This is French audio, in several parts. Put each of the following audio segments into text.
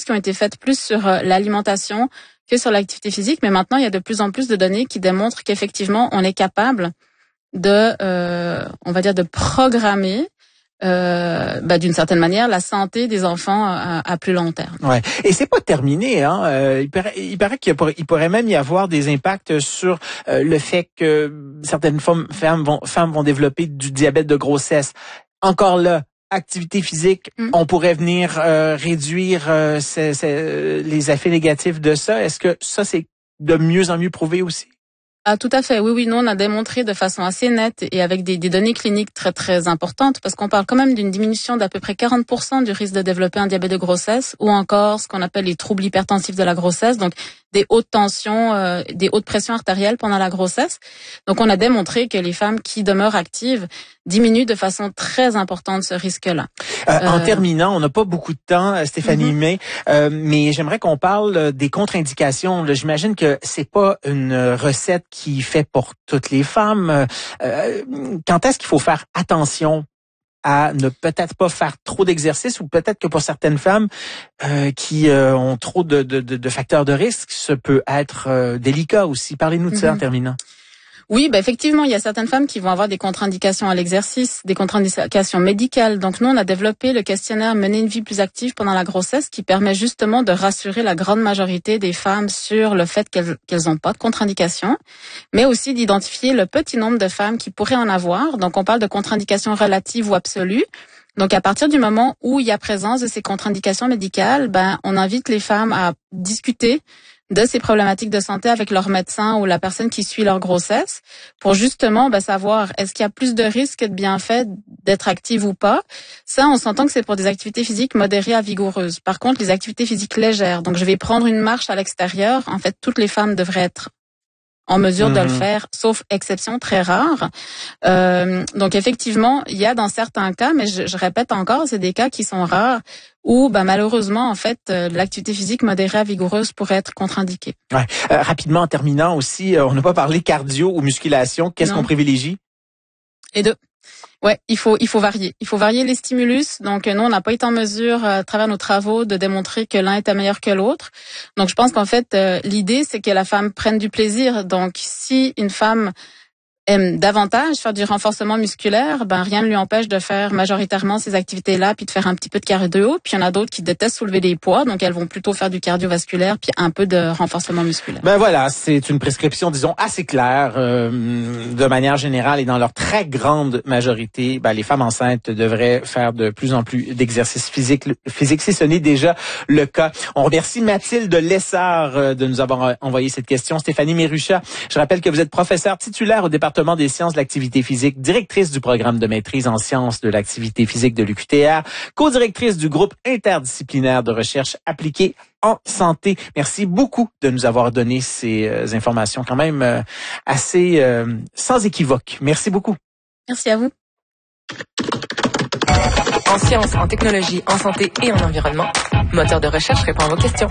qui ont été faites plus sur l'alimentation que sur l'activité physique, mais maintenant il y a de plus en plus de données qui démontrent qu'effectivement on est capable de, on va dire, de programmer d'une certaine manière la santé des enfants à plus long terme. Ouais. Et c'est pas terminé, hein. Il paraît qu'il pourrait même y avoir des impacts sur le fait que certaines femmes vont développer du diabète de grossesse. Encore là, activité physique, on pourrait venir réduire les effets négatifs de ça. Est-ce que ça c'est de mieux en mieux prouvé aussi? Ah, tout à fait. Oui, nous, on a démontré de façon assez nette et avec des données cliniques très, très importantes, parce qu'on parle quand même d'une diminution d'à peu près 40% du risque de développer un diabète de grossesse, ou encore ce qu'on appelle les troubles hypertensifs de la grossesse, donc des hautes tensions, des hautes pressions artérielles pendant la grossesse. Donc, on a démontré que les femmes qui demeurent actives diminuent de façon très importante ce risque-là. En terminant, on n'a pas beaucoup de temps, Stéphanie May, mais j'aimerais qu'on parle des contre-indications. Là, j'imagine que c'est pas une recette qui fait pour toutes les femmes. Quand est-ce qu'il faut faire attention à ne peut-être pas faire trop d'exercice, ou peut-être que pour certaines femmes qui ont trop de facteurs de risque, ça peut être délicat aussi. Parlez-nous de ça en terminant. Oui, effectivement, il y a certaines femmes qui vont avoir des contre-indications à l'exercice, des contre-indications médicales. Donc nous, on a développé le questionnaire Mener une vie plus active pendant la grossesse, qui permet justement de rassurer la grande majorité des femmes sur le fait qu'elles n'ont pas de contre-indications, mais aussi d'identifier le petit nombre de femmes qui pourraient en avoir. Donc on parle de contre-indications relatives ou absolues. Donc à partir du moment où il y a présence de ces contre-indications médicales, on invite les femmes à discuter de ces problématiques de santé avec leur médecin ou la personne qui suit leur grossesse, pour justement savoir est-ce qu'il y a plus de risques de bienfaits d'être active ou pas. Ça, on s'entend que c'est pour des activités physiques modérées à vigoureuses. Par contre, les activités physiques légères, donc je vais prendre une marche à l'extérieur, en fait, toutes les femmes devraient être en mesure de le faire, sauf exception très rare. Donc effectivement, il y a dans certains cas, mais je répète encore, c'est des cas qui sont rares, où malheureusement, en fait, l'activité physique modérée à vigoureuse pourrait être contre-indiquée. Ouais. Rapidement, en terminant aussi, on n'a pas parlé cardio ou musculation. Qu'est-ce qu'on privilégie? Les deux. Ouais, il faut varier. Il faut varier les stimulus. Donc, nous, on n'a pas été en mesure, à travers nos travaux, de démontrer que l'un était meilleur que l'autre. Donc, je pense qu'en fait, l'idée, c'est que la femme prenne du plaisir. Donc, si une femme aime davantage faire du renforcement musculaire, rien ne lui empêche de faire majoritairement ces activités-là, puis de faire un petit peu de cardio. Puis il y en a d'autres qui détestent soulever des poids, donc elles vont plutôt faire du cardiovasculaire, puis un peu de renforcement musculaire. Voilà, c'est une prescription, disons, assez claire, de manière générale, et dans leur très grande majorité, les femmes enceintes devraient faire de plus en plus d'exercices physiques, si ce n'est déjà le cas. On remercie Mathilde Lessard de nous avoir envoyé cette question. Stéphanie Méruchat, je rappelle que vous êtes professeure titulaire au département des sciences de l'activité physique, directrice du programme de maîtrise en sciences de l'activité physique de l'UQTR, co-directrice du groupe interdisciplinaire de recherche appliquée en santé. Merci beaucoup de nous avoir donné ces informations quand même assez sans équivoque. Merci beaucoup. Merci à vous. En sciences, en technologie, en santé et en environnement, Moteur de recherche répond à vos questions.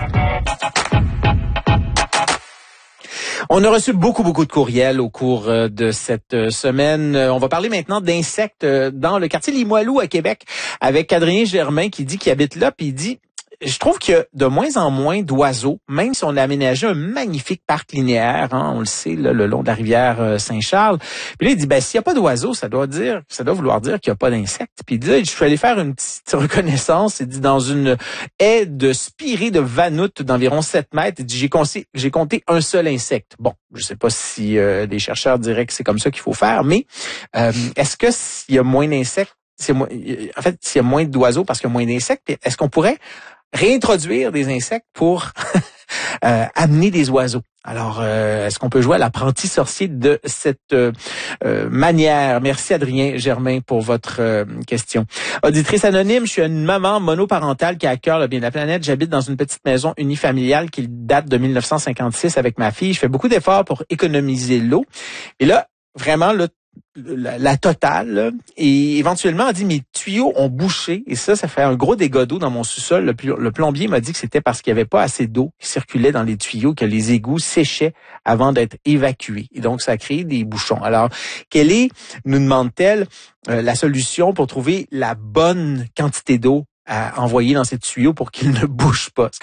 On a reçu beaucoup de courriels au cours de cette semaine. On va parler maintenant d'insectes dans le quartier Limoilou à Québec avec Adrien Germain qui dit qu'il habite là, puis il dit: je trouve qu'il y a de moins en moins d'oiseaux, même si on a aménagé un magnifique parc linéaire, on le sait, là, le long de la rivière Saint-Charles. Puis là, il dit, s'il n'y a pas d'oiseaux, ça doit vouloir dire qu'il n'y a pas d'insectes. Puis il dit, je suis allé faire une petite reconnaissance, il dit, dans une haie de spirée de vanoutes d'environ 7 mètres, il dit, j'ai compté un seul insecte. Bon, je sais pas si les chercheurs diraient que c'est comme ça qu'il faut faire, mais est-ce que s'il y a moins d'insectes, s'il y a moins d'oiseaux parce qu'il y a moins d'insectes, est-ce qu'on pourrait réintroduire des insectes pour amener des oiseaux? Alors, est-ce qu'on peut jouer à l'apprenti sorcier de cette manière? Merci Adrien Germain pour votre question. Auditrice anonyme, je suis une maman monoparentale qui a à cœur le bien de la planète. J'habite dans une petite maison unifamiliale qui date de 1956 avec ma fille. Je fais beaucoup d'efforts pour économiser l'eau. Et là, vraiment, la totale, là, et éventuellement on dit mes tuyaux ont bouché et ça fait un gros dégât d'eau dans mon sous-sol. Le plombier m'a dit que c'était parce qu'il n'y avait pas assez d'eau qui circulait dans les tuyaux, que les égouts séchaient avant d'être évacués et donc ça a créé des bouchons. Alors quelle est, nous demande-t-elle, la solution pour trouver la bonne quantité d'eau à envoyer dans ces tuyaux pour qu'ils ne bougent pas?